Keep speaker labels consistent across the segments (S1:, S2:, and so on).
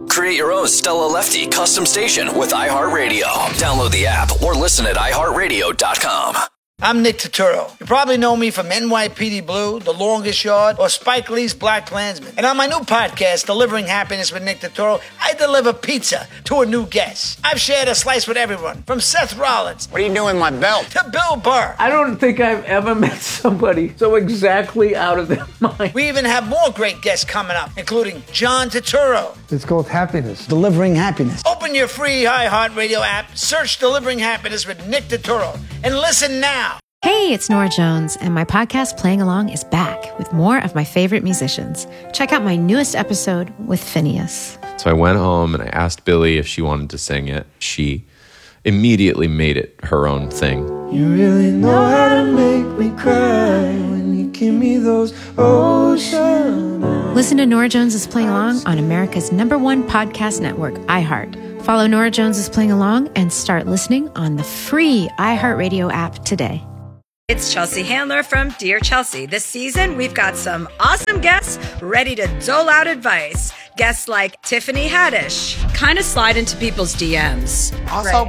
S1: Create your own Stella Lefty custom station with iHeartRadio. Download the app or listen at iHeartRadio.com.
S2: I'm Nick Turturro. You probably know me from NYPD Blue, The Longest Yard, or Spike Lee's Black Klansman. And on my new podcast, Delivering Happiness with Nick Turturro, I deliver pizza to a new guest. I've shared a slice with everyone, from Seth Rollins.
S3: What are you doing with my belt?
S2: To Bill Burr.
S4: I don't think I've ever met somebody so exactly out of their mind.
S2: We even have more great guests coming up, including John Turturro.
S5: It's called Happiness. Delivering Happiness.
S2: Open your free iHeartRadio app, search Delivering Happiness with Nick Turturro, and listen now.
S6: Hey, it's Nora Jones, and my podcast Playing Along is back with more of my favorite musicians. Check out my newest episode with Phineas.
S7: So I went home and I asked Billy if she wanted to sing it. She immediately made it her own thing.
S8: You really know how to make me cry when you give me those ocean eyes.
S6: Listen to Nora Jones is Playing Along on America's #1 podcast network, iHeart. Follow Nora Jones is Playing Along and start listening on the free iHeartRadio app today.
S9: It's Chelsea Handler from Dear Chelsea. This season, we've got some awesome guests ready to dole out advice. Guests like Tiffany Haddish. Kind of slide into people's DMs.
S10: Also,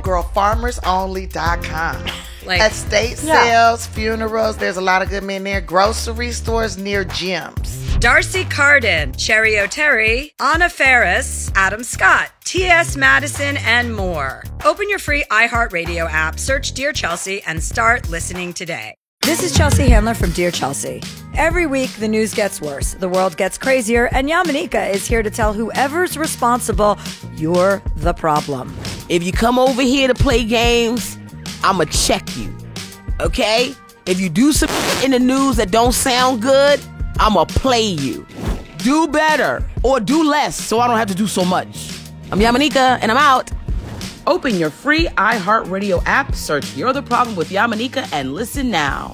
S10: girlfarmersonly.com.
S9: Like
S10: estate sales, funerals. There's a lot of good men there. Grocery stores near gyms.
S9: Darcy Carden, Cherry O'Terry, Anna Ferris, Adam Scott, T.S. Madison, and more. Open your free iHeartRadio app, search Dear Chelsea, and start listening today. This is Chelsea Handler from Dear Chelsea. Every week, the news gets worse, the world gets crazier, and Yamanika is here to tell whoever's responsible, you're the problem.
S11: If you come over here to play games, I'ma check you, okay? If you do something in the news that don't sound good, I'ma play you. Do better or do less so I don't have to do so much. I'm Yamanika and I'm out. Open your free iHeartRadio app, search You're the Problem with Yamanika, and listen now.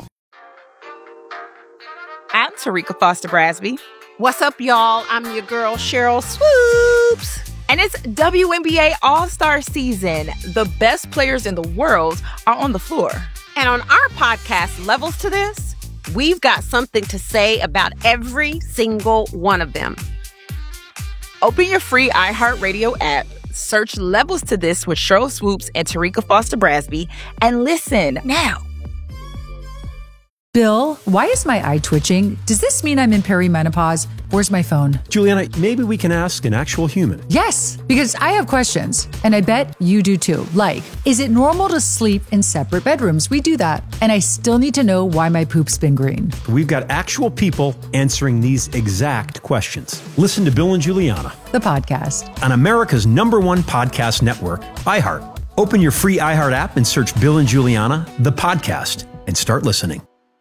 S12: I'm Tarika Foster Brasby. What's up, y'all? I'm your girl, Cheryl Swoops. And it's WNBA All-Star season. The best players in the world are on the floor. And on our podcast, Levels to This, we've got something to say about every single one of them. Open your free iHeartRadio app, search Levels to This with Cheryl Swoops and Tarika Foster Brasby, and listen now.
S13: Bill, why is my eye twitching? Does this mean I'm in perimenopause? Where's my phone?
S14: Juliana, maybe we can ask an actual human.
S13: Yes, because I have questions, and I bet you do too. Like, is it normal to sleep in separate bedrooms? We do that. And I still need to know why my poop's been green.
S14: We've got actual people answering these exact questions. Listen to Bill and Juliana,
S13: the podcast,
S14: on America's #1 podcast network, iHeart. Open your free iHeart app and search Bill and Juliana, the podcast, and start listening.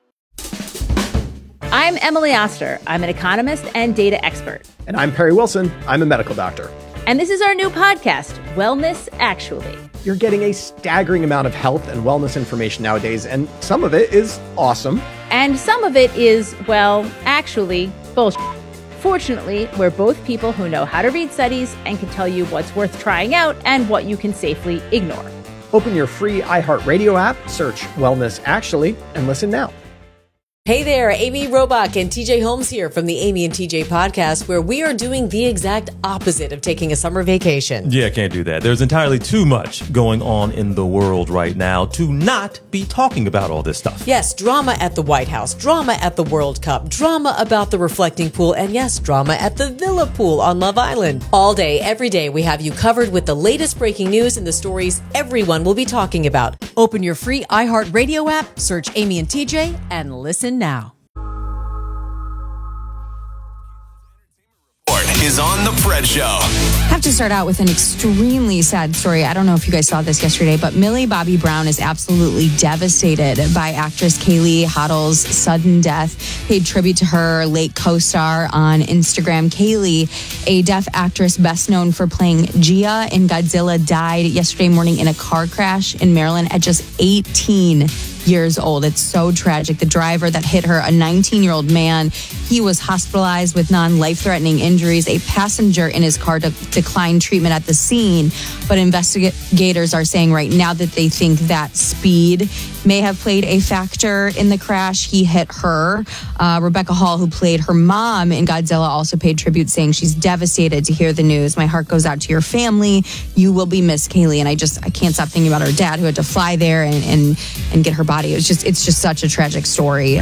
S15: I'm Emily Oster. I'm an economist and data expert.
S16: And I'm Perry Wilson. I'm a medical doctor.
S15: And this is our new podcast, Wellness Actually.
S16: You're getting a staggering amount of health and wellness information nowadays, and some of it is awesome.
S15: And some of it is, well, actually, bullshit. Fortunately, we're both people who know how to read studies and can tell you what's worth trying out and what you can safely ignore.
S16: Open your free iHeartRadio app, search Wellness Actually, and listen now.
S17: Hey there, Amy Robach and TJ Holmes here from the Amy and TJ podcast, where we are doing the exact opposite of taking a summer vacation.
S18: Yeah, can't do that. There's entirely too much going on in the world right now to not be talking about all this stuff.
S17: Yes, drama at the White House, drama at the World Cup, drama about the reflecting pool, and yes, drama at the Villa Pool on Love Island. All day, every day, we have you covered with the latest breaking news and the stories everyone will be talking about. Open your free iHeartRadio app, search Amy and TJ, and listen now.
S1: Is on the Fred Show.
S19: I have to start out with an extremely sad story. I don't know if you guys saw this yesterday, but Millie Bobby Brown is absolutely devastated by actress Kaylee Hoddle's sudden death. Paid tribute to her late co-star on Instagram. Kaylee, a deaf actress best known for playing Gia in Godzilla, died yesterday morning in a car crash in Maryland at just 18. years old. It's so tragic. The driver that hit her, a 19-year-old man, he was hospitalized with non-life-threatening injuries. A passenger in his car declined treatment at the scene, but investigators are saying right now that they think that speed may have played a factor in the crash. He hit her. Rebecca Hall, who played her mom in Godzilla, also paid tribute, saying she's devastated to hear the news. My heart goes out to your family. You will be missed, Kaylee. And I can't stop thinking about her dad, who had to fly there and get her body. It's just such a tragic story.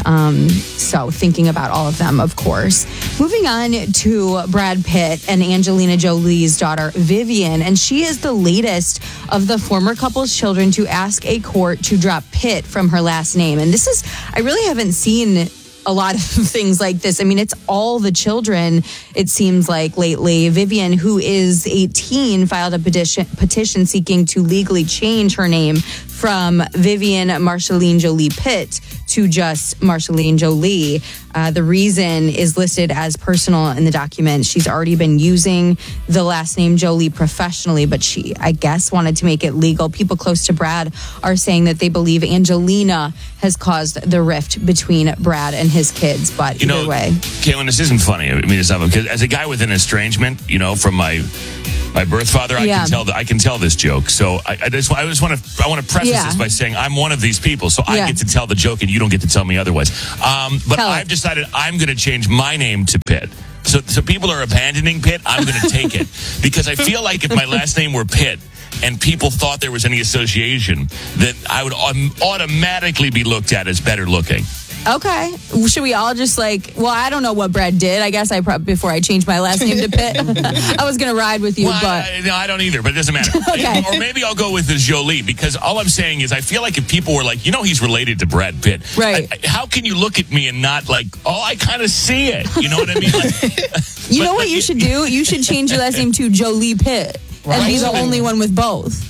S19: So thinking about all of them, of course. Moving on to Brad Pitt and Angelina Jolie's daughter, Vivian. And she is the latest of the former couple's children to ask a court to drop Pitt from her last name. And I really haven't seen a lot of things like this. I mean, it's all the children, it seems like, lately. Vivian, who is 18, filed a petition seeking to legally change her name from Vivian Marceline Jolie Pitt to just Marceline Jolie. The reason is listed as personal in the document. She's already been using the last name Jolie professionally, but she, I guess, wanted to make it legal. People close to Brad are saying that they believe Angelina has caused the rift between Brad and his kids. But either way,
S3: Kaylin, this isn't funny. I mean, it's not, because as a guy with an estrangement, from my birth father, I can tell this joke. So I want to preface this by saying I'm one of these people, so I get to tell the joke and you don't get to tell me otherwise. But I've decided I'm going to change my name to Pitt. So people are abandoning Pitt. I'm going to take it because I feel like if my last name were Pitt and people thought there was any association, that I would automatically be looked at as better looking.
S19: Okay. Should we all just I don't know what Brad did. I guess before I changed my last name to Pitt, I was going to ride with you, but...
S3: I don't either, but it doesn't matter.
S19: Okay.
S3: Or maybe I'll go with the Jolie, because all I'm saying is I feel like if people were like, he's related to Brad Pitt.
S19: Right.
S3: How can you look at me and not I kind of see it. You know what I mean?
S19: You know what you should do? You should change your last name to Jolie Pitt and be the only one with both.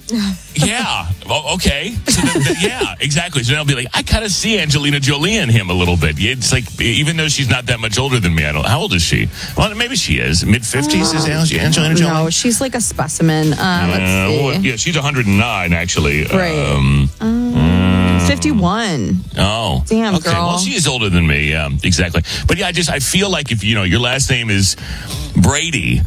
S3: Yeah. Well, okay. So yeah, exactly. So then I'll be like, I kind of see Angelina Jolie in him a little bit. It's like, even though she's not that much older than me, how old is she? Well, maybe she is. Mid-50s is Angelina Jolie?
S19: No, she's like a specimen. Let's see.
S3: Well, yeah, she's 109, actually.
S19: Right. 51.
S3: Oh.
S19: Damn,
S3: okay.
S19: girl.
S3: Well, she is older than me. Yeah, exactly. But yeah, I feel like if, your last name is Brady,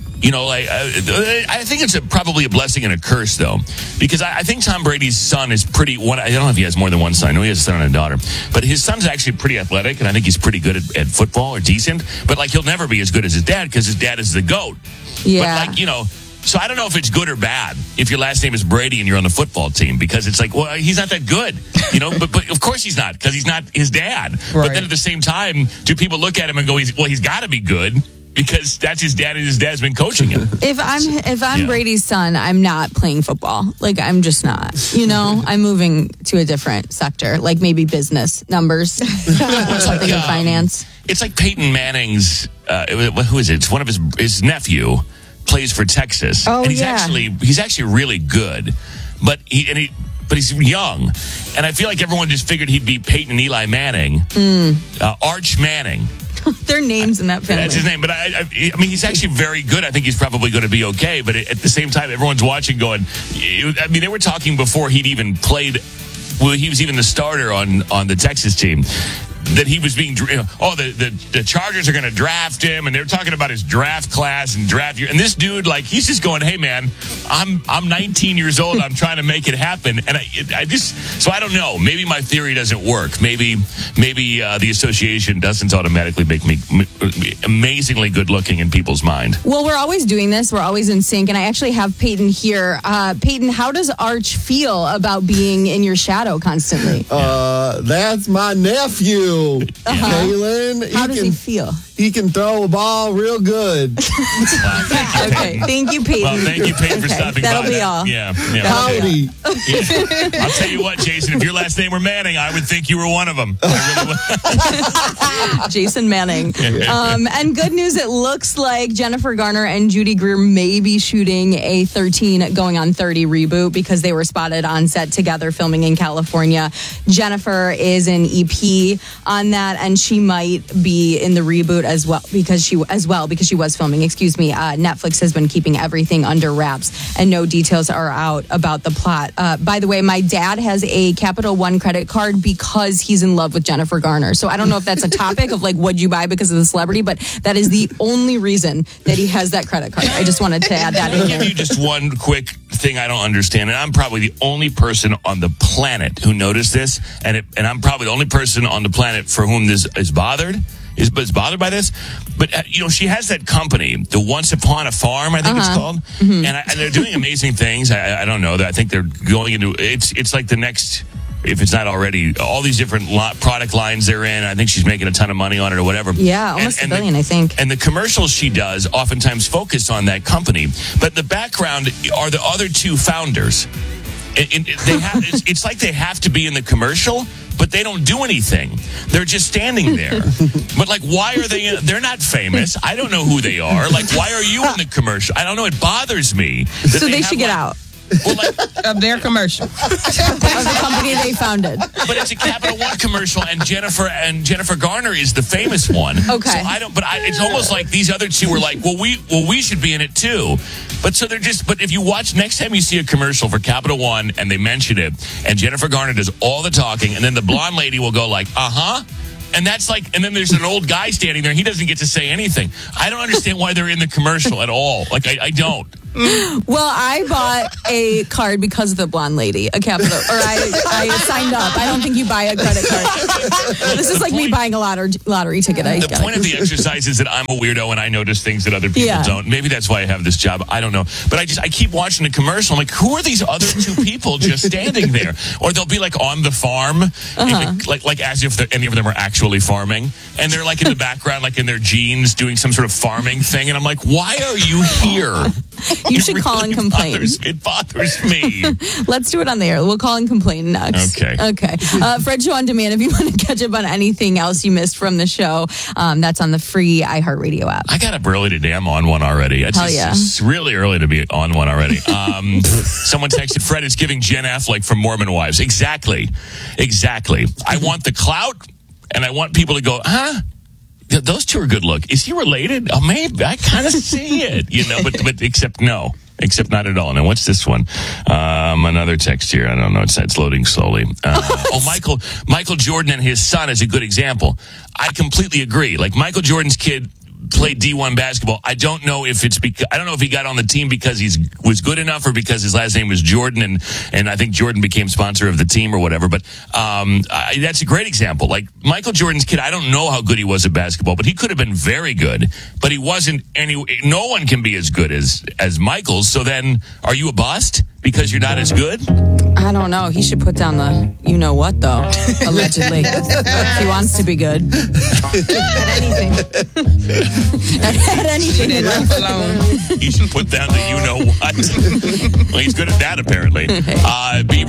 S3: I think it's probably a blessing and a curse, though, because I think Tom Brady's son is I don't know if he has more than one son. I know he has a son and a daughter, but his son's actually pretty athletic, and I think he's pretty good at football, or decent, but he'll never be as good as his dad because his dad is the GOAT.
S19: Yeah.
S3: But so I don't know if it's good or bad if your last name is Brady and you're on the football team, because it's he's not that good, but of course he's not, because he's not his dad. Right. But then at the same time, do people look at him and go, he's got to be good, because that's his dad and his dad's been coaching him.
S19: If I'm Brady's son, I'm not playing football. I'm just not. I'm moving to a different sector, maybe business, numbers, or something in finance.
S3: It's like Peyton Manning's, who is it? It's one of his nephew plays for Texas.
S19: Oh,
S3: and he's actually really good, but he's young, and I feel like everyone just figured he'd be Peyton and Eli Manning, Arch Manning.
S19: Their names in that family.
S3: That's his name, but I mean, he's actually very good. I think he's probably going to be okay, but at the same time, everyone's watching going, they were talking before he'd even played, he was even the starter on the Texas team, that he was being, the Chargers are going to draft him, and they're talking about his draft class and draft year. And this dude, he's just going, hey man, I'm 19 years old. I'm trying to make it happen. And so I don't know. Maybe my theory doesn't work. Maybe the association doesn't automatically make me amazingly good looking in people's mind.
S19: Well, we're always doing this. We're always in sync. And I actually have Peyton here. Peyton, how does Arch feel about being in your shadow constantly?
S20: That's my nephew. Kaylin.
S19: How does he feel?
S20: He can throw a ball real good.
S19: Okay, thank you, Peyton.
S3: Well, thank you, Peyton, for stopping by.
S19: That'll be all.
S3: Yeah.
S20: Howdy.
S3: Yeah. I'll tell you what, Jason, if your last name were Manning, I would think you were one of them.
S19: Jason Manning. And good news, it looks like Jennifer Garner and Judy Greer may be shooting a 13 going on 30 reboot, because they were spotted on set together filming in California. Jennifer is an EP on that, and she might be in the reboot as well because she was filming. Excuse me. Netflix has been keeping everything under wraps, and no details are out about the plot. By the way, my dad has a Capital One credit card because he's in love with Jennifer Garner. So I don't know if that's a topic of like what'd you buy because of the celebrity, but that is the only reason that he has that credit card. I just wanted to add that in
S3: I'll
S19: there.
S3: give you just one quick thing I don't understand, and I'm probably the only person on the planet who noticed this, and I'm probably the only person on the planet for whom this is bothered by this. But she has that company, the Once Upon a Farm, I think it's called,
S19: Mm-hmm.
S3: and they're doing amazing things. I don't know. I think they're going into it's like the next. If it's not already, all these different product lines they're in, I think she's making a ton of money on it or whatever.
S19: Yeah, almost $1 billion, I think.
S3: And the commercials she does oftentimes focus on that company. But in the background are the other two founders. It's like they have to be in the commercial, but they don't do anything. They're just standing there. But like, why are they? They're not famous. I don't know who they are. Like, why are you in the commercial? I don't know. It bothers me.
S19: So they should get out.
S3: Well,
S12: Of their commercial.
S19: Of the company they founded.
S3: But it's a Capital One commercial, and Jennifer Garner is the famous one.
S19: Okay.
S3: So I don't. But it's almost like these other two were like, well, we should be in it too. But so they're just. But if you watch next time you see a commercial for Capital One and they mention it, and Jennifer Garner does all the talking, and then the blonde lady will go like, and that's like, and then there's an old guy standing there. He doesn't get to say anything. I don't understand why they're in the commercial at all. Like, I don't.
S19: Well, I bought a card because of the blonde lady, a Capital, or I signed up. I don't think you buy a credit card. This is like me buying a lottery ticket.
S3: The point of the exercise is that I'm a weirdo and I notice things that other people don't. Maybe that's why I have this job. I don't know. But I keep watching the commercial. I'm like, who are these other two people just standing there? Or they'll be like on the farm, like as if any of them are actually farming. And they're like in the background, like in their jeans, doing some sort of farming thing. And I'm like, why are you here?
S19: You should call and complain.
S3: It bothers me.
S19: Let's do it on the air. We'll call and complain next.
S3: Okay.
S19: Fred Show on Demand. If you want to catch up on anything else you missed from the show, that's on the free iHeartRadio app.
S3: I got up early today. I'm on one already. It's really early to be on one already. Someone texted, Fred is giving Jen Affleck from Mormon Wives. Exactly. I want the clout, and I want people to go, huh? Those two are good look. Is he related? Oh, maybe. I kind of see it, but except not at all. Now, what's this one? Another text here. I don't know. It's loading slowly. Michael Jordan and his son is a good example. I completely agree. Like, Michael Jordan's kid played D1 basketball. I don't know if I don't know if he got on the team because he was good enough or because his last name was Jordan and I think Jordan became sponsor of the team or whatever. But that's a great example. Like, Michael Jordan's kid, I don't know how good he was at basketball, but he could have been very good. But he wasn't. No one can be as good as Michael. So then, are you a bust because you're not as good?
S19: I don't know. He should put down the you-know-what, though, allegedly. If he wants to be good. At anything. At anything.
S3: He should put down the you-know-what. Well, he's good at that, apparently. Be